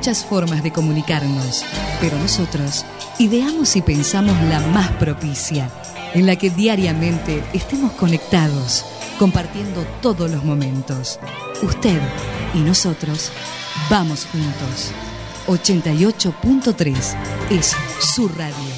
muchas formas de comunicarnos, pero nosotros ideamos y pensamos la más propicia, en la que diariamente estemos conectados, compartiendo todos los momentos. Usted y nosotros vamos juntos. 88.3 es su radio.